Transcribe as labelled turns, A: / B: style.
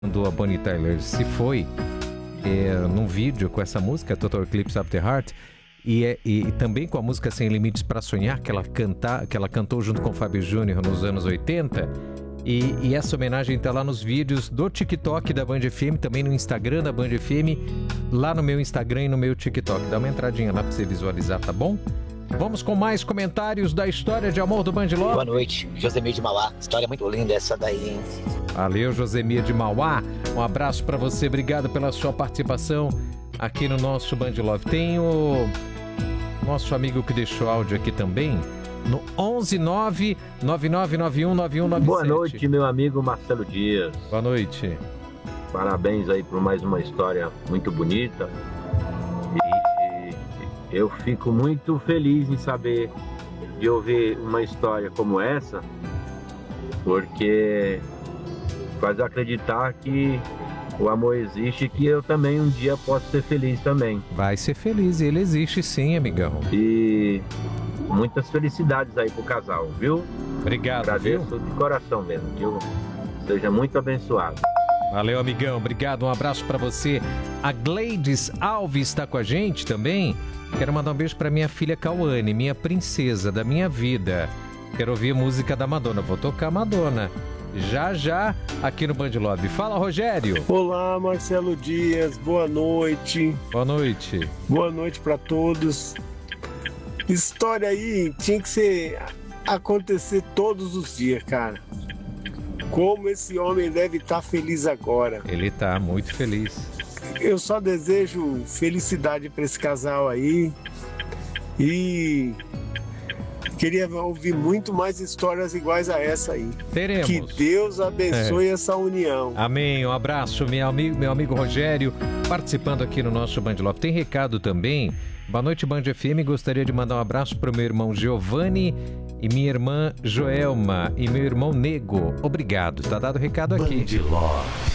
A: quando a Bonnie Tyler se foi num vídeo com essa música, Total Eclipse of the Heart, e também com a música Sem Limites para Sonhar, que ela cantou junto com o Fábio Júnior nos anos 80. E essa homenagem está lá nos vídeos do TikTok da Band FM, também no Instagram da Band FM, lá no meu Instagram e no meu TikTok. Dá uma entradinha lá para você visualizar, tá bom? Vamos com mais comentários da história de amor do Band Love.
B: Boa noite, Josemir de Mauá. História muito linda essa daí, hein?
A: Valeu, Josemir de Mauá. Um abraço para você, obrigado pela sua participação aqui no nosso Band Love. Tem o nosso amigo que deixou áudio aqui também, no 11999919197.
C: Boa noite, meu amigo Marcelo Dias.
A: Boa noite.
C: Parabéns aí por mais uma história muito bonita. E eu fico muito feliz em saber de ouvir uma história como essa, porque faz acreditar que o amor existe e que eu também um dia posso ser feliz também.
A: Vai ser feliz, ele existe sim, amigão.
C: E muitas felicidades aí pro casal, viu?
A: Obrigado,
C: agradeço
A: viu?
C: de coração mesmo, viu? Seja muito abençoado.
A: Valeu, amigão, obrigado, um abraço pra você. A Gleides Alves está com a gente também. Quero mandar um beijo pra minha filha Cauane, minha princesa da minha vida. Quero ouvir música da Madonna, vou tocar Madonna já aqui no Band Love. Fala, Rogério.
D: Olá, Marcelo Dias, boa noite.
A: Boa noite.
D: Boa noite pra todos. História aí tinha que acontecer todos os dias, cara. Como esse homem deve estar feliz agora.
A: Ele tá muito feliz.
D: Eu só desejo felicidade para esse casal aí. E queria ouvir muito mais histórias iguais a essa aí.
A: Teremos.
D: Que Deus abençoe essa união.
A: Amém. Um abraço, meu amigo Rogério, participando aqui no nosso Band Love. Tem recado também. Boa noite, Band FM. Gostaria de mandar um abraço para o meu irmão Giovanni e minha irmã Joelma e meu irmão Nego. Obrigado. Tá dado o recado aqui.
E: Band Love.